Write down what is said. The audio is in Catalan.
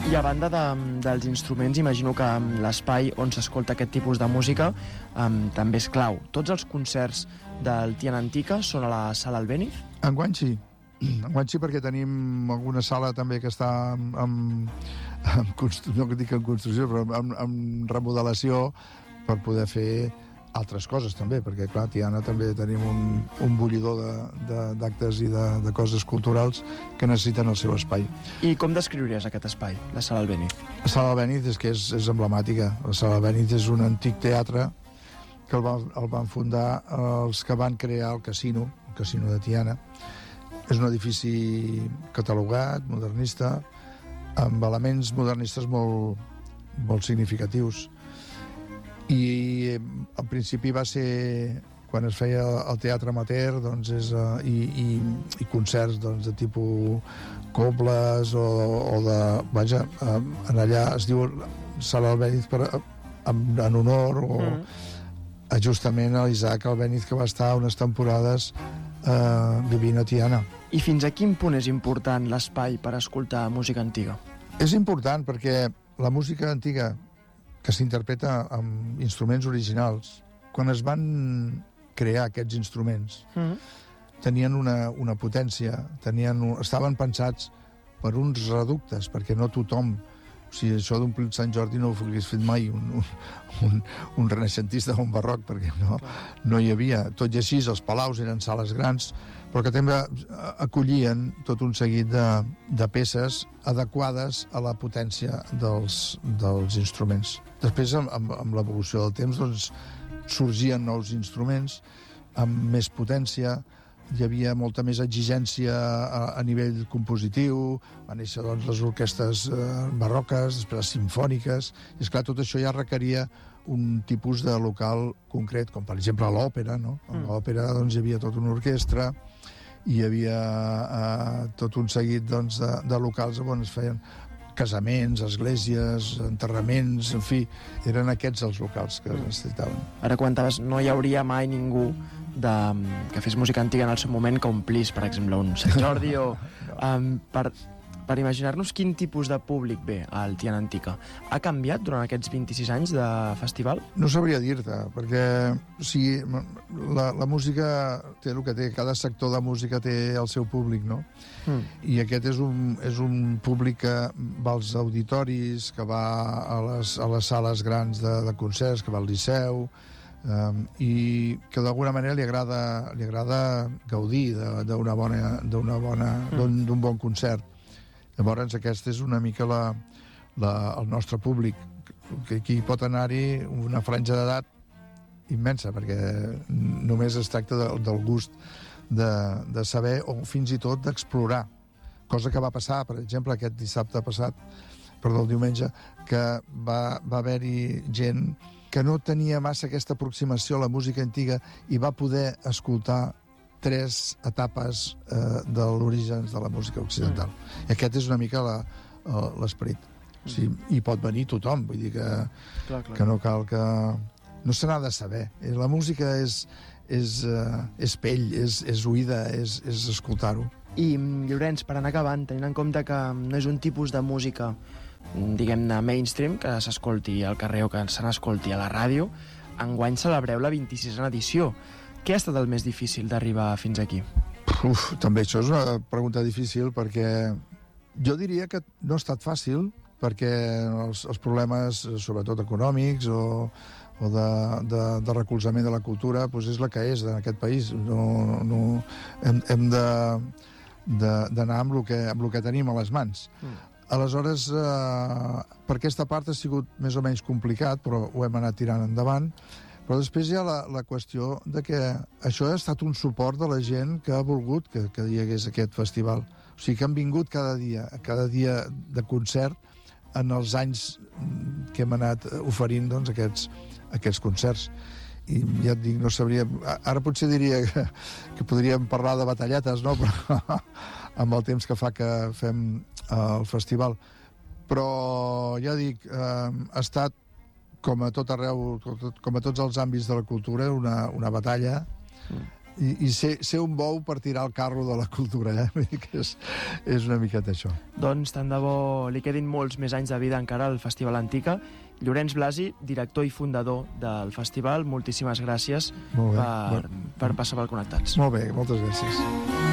I a banda dels instruments, imagino que l'espai on s'escolta aquest tipus de música també és clau. Tots els concerts del Tianantica són a la Sala Albéniz? Enguany sí. Enguany sí, perquè tenim alguna sala també que està no dic en construcció, però en remodelació per poder fer altres coses també, perquè clar, a Tiana també tenim un bullidor d'actes i de coses culturals que necessiten el seu espai. I com descriuries aquest espai, la Sala Albéniz? La Sala Albéniz és que és emblemàtica. La Sala Albéniz és un antic teatre que el van fundar els que van crear el casino de Tiana. És un edifici catalogat, modernista, amb elements modernistes molt, molt significatius. I al principi va ser quan es feia el teatre amateur, doncs i concerts doncs, de tipus cobles o de... Vaja, en allà es diu Sala Albéniz en honor a justament a l'Isaac Albéniz, que va estar unes temporades vivint a Tiana. I fins a quin punt és important l'espai per escoltar música antiga? És important perquè la música antiga que s'interpreta amb instruments originals, quan es van crear aquests instruments, tenien una potència, estaven pensats per uns reductes, perquè no tothom... O sigui, això d'omplir Sant Jordi no ho hagués fet mai un renaixentista o un barroc, perquè no hi havia. Tot i així, els palaus eren sales grans, però que també acollien tot un seguit de peces adequades a la potència dels instruments. Després, amb l'evolució del temps, doncs, sorgien nous instruments amb més potència, hi havia molta més exigència a nivell compositiu, van néixer doncs, les orquestres barroques, després les simfòniques, i esclar, tot això ja requeria un tipus de local concret, com per exemple a l'òpera, no? A l'òpera doncs, hi havia tota una orquestra, hi havia tot un seguit doncs, de locals on es feien casaments, esglésies, enterraments, en fi, eren aquests els locals que es necessitaven. Ara comentaves, no hi hauria mai ningú que fes música antiga en el seu moment que omplís, per exemple, un Sant Jordi o... Per imaginar-nos quin tipus de públic ve al Tianantica. Ha canviat durant aquests 26 anys de festival? No sabria dir-te, perquè la música té el que té, cada sector de música té el seu públic, no? I aquest és un públic que va als auditoris, que va a les sales grans de concerts, que va al Liceu, i que d'alguna manera li agrada gaudir d'un bon concert. Llavors aquest és una mica el nostre públic, que aquí pot anar-hi una franja d'edat immensa, perquè només es tracta del gust de saber o fins i tot d'explorar, cosa que va passar, per exemple, aquest diumenge, que va haver-hi gent que no tenia massa aquesta aproximació a la música antiga i va poder escoltar 3 etapes de l'origen de la música occidental. I aquest és una mica l'esperit. Sí, i pot venir tothom, vull dir que no cal que... No se n'ha de saber. La música és pell, és oïda, és escoltar-ho. I, Llorenç, per anar acabant, tenint en compte que no és un tipus de música, diguem-ne, mainstream, que s'escolti al carrer o que se n'escolti a la ràdio, enguany celebreu la 26a edició. Què ha estat el més difícil d'arribar fins aquí? També això és una pregunta difícil, perquè jo diria que no ha estat fàcil, perquè els problemes, sobretot econòmics o de recolzament de la cultura, doncs és la que és en aquest país. Hem d'anar amb el que tenim a les mans. Aleshores, per aquesta part ha sigut més o menys complicat, però ho hem anat tirant endavant. Però després hi ha la qüestió de que això ha estat un suport de la gent que ha volgut que hi hagués aquest festival. O sigui, que han vingut cada dia de concert en els anys que hem anat oferint doncs, aquests concerts. I ja et dic, no sabria... Ara potser diria que podríem parlar de batalletes, no? Però amb el temps que fa que fem el festival. Però ja dic, ha estat com a tot arreu, com a tots els àmbits de la cultura, una batalla I ser un bou per tirar el carro de la cultura, Vull dir que és una miqueta això. Doncs tant de bo li quedin molts més anys de vida encara al Festival Antica. Llorenç Blasi, director i fundador del festival, moltíssimes gràcies per passar pel Connectats. Molt bé, moltes gràcies.